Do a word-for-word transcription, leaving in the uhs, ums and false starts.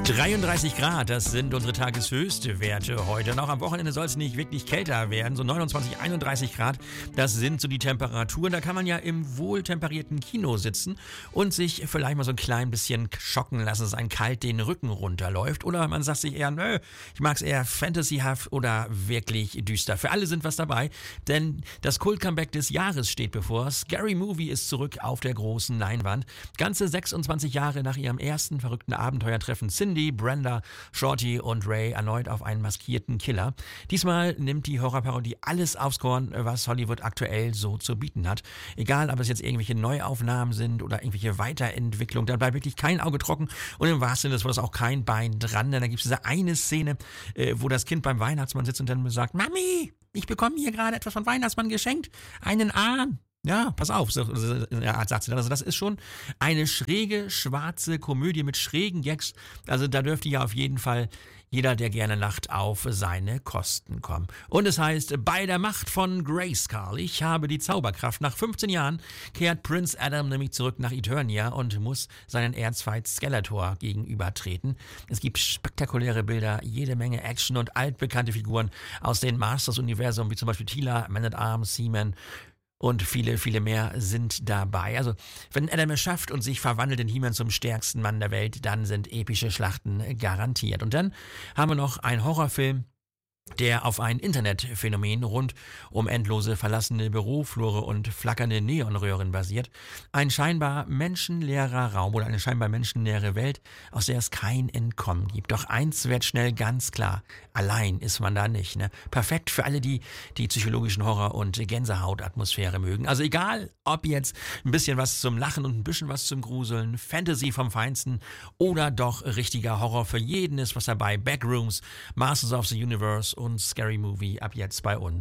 dreiunddreißig Grad, das sind unsere Tageshöchste Werte heute. Und auch am Wochenende soll es nicht wirklich kälter werden. So neunundzwanzig, einunddreißig Grad, das sind so die Temperaturen. Da kann man ja im wohltemperierten Kino sitzen und sich vielleicht mal so ein klein bisschen schocken lassen, dass ein kalt den Rücken runterläuft. Oder man sagt sich eher, nö, ich mag es eher fantasyhaft oder wirklich düster. Für alle sind was dabei, denn das Kult-Comeback des Jahres steht bevor. Scary Movie ist zurück auf der großen Leinwand. Ganze sechsundzwanzig Jahre nach ihrem ersten verrückten Abenteuertreffen Cindy, Brenda, Shorty und Ray erneut auf einen maskierten Killer. Diesmal nimmt die Horrorparodie alles aufs Korn, was Hollywood aktuell so zu bieten hat. Egal, ob es jetzt irgendwelche Neuaufnahmen sind oder irgendwelche Weiterentwicklungen, da bleibt wirklich kein Auge trocken und im wahrsten Sinne des Wortes auch kein Bein dran. Denn da gibt es diese eine Szene, äh, wo das Kind beim Weihnachtsmann sitzt und dann sagt, Mami, ich bekomme hier gerade etwas von Weihnachtsmann geschenkt, einen Arm. Ja, pass auf, so, so, ja, sagt sie dann. Also das ist schon eine schräge, schwarze Komödie mit schrägen Gags. Also da dürfte ja auf jeden Fall jeder, der gerne lacht, auf seine Kosten kommen. Und es heißt, bei der Macht von Grayskull, ich habe die Zauberkraft. Nach fünfzehn Jahren kehrt Prince Adam nämlich zurück nach Eternia und muss seinen Erzfeind Skeletor gegenübertreten. Es gibt spektakuläre Bilder, jede Menge Action und altbekannte Figuren aus dem Masters-Universum, wie zum Beispiel Teela, Man-at-Arms, He-Man, und viele, viele mehr sind dabei. Also, wenn Adam es schafft und sich verwandelt in He-Man zum stärksten Mann der Welt, dann sind epische Schlachten garantiert. Und dann haben wir noch einen Horrorfilm, der auf ein Internetphänomen rund um endlose verlassene Büroflure und flackernde Neonröhren basiert. Ein scheinbar menschenleerer Raum oder eine scheinbar menschenleere Welt, aus der es kein Entkommen gibt. Doch eins wird schnell ganz klar, allein ist man da nicht. Ne? Perfekt für alle, die die psychologischen Horror- und Gänsehautatmosphäre mögen. Also egal, ob jetzt ein bisschen was zum Lachen und ein bisschen was zum Gruseln, Fantasy vom Feinsten oder doch richtiger Horror, für jeden ist was dabei. Backrooms, Masters of the Universe und Scary Movie ab jetzt bei uns.